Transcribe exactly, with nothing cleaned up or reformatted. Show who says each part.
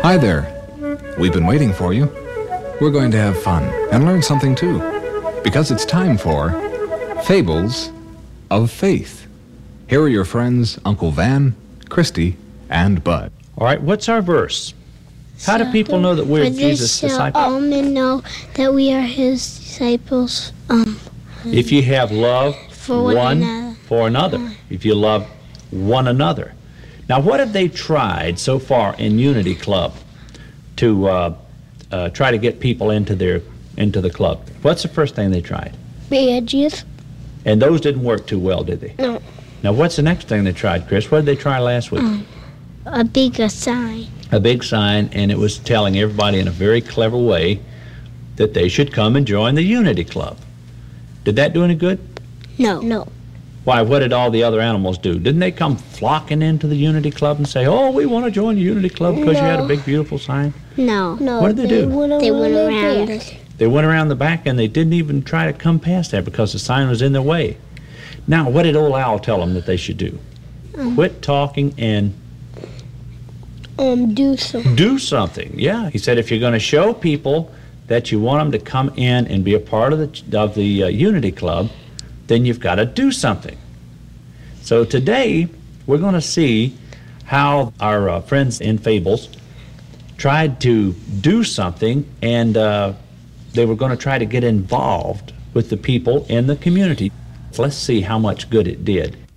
Speaker 1: Hi there. We've been waiting for you. We're going to have fun and learn something too, because it's time for Fables of Faith. Here are your friends, Uncle Van, Christy, and Bud.
Speaker 2: All right, what's our verse? How do people know that we're
Speaker 3: For
Speaker 2: Jesus'
Speaker 3: this shall
Speaker 2: disciples?
Speaker 3: all men know that we are his disciples. Um,
Speaker 2: If you have love
Speaker 3: For one
Speaker 2: one
Speaker 3: another.
Speaker 2: for another, if you love one another. Now, what have they tried so far in Unity Club to uh, uh, try to get people into their into the club? What's the first thing they tried?
Speaker 3: badges.
Speaker 2: And those didn't work too well, did they?
Speaker 3: No.
Speaker 2: Now, what's the next thing they tried, Chris? What did they try last week?
Speaker 3: Um, a bigger sign.
Speaker 2: A big sign, and it was telling everybody in a very clever way that they should come and join the Unity Club. Did that do any good?
Speaker 3: No. No.
Speaker 2: Why, what did all the other animals do? Didn't they come flocking into the Unity Club and say, oh, we want to join the Unity Club because you had a
Speaker 3: No.
Speaker 2: big, beautiful sign?
Speaker 3: No. No.
Speaker 2: What did they do?
Speaker 3: They went around it.
Speaker 2: They went around the back and they didn't even try to come past that because the sign was in their way. Now, what did old Owl tell them that they should do?
Speaker 3: Um,
Speaker 2: Quit talking and
Speaker 3: Um, do something.
Speaker 2: do something. Yeah, he said if you're going to show people that you want them to come in and be a part of the, of the uh, Unity Club, then you've got to do something. So today, we're going to see how our uh, friends in Fables tried to do something, and uh, they were going to try to get involved with the people in the community. Let's see how much good it did.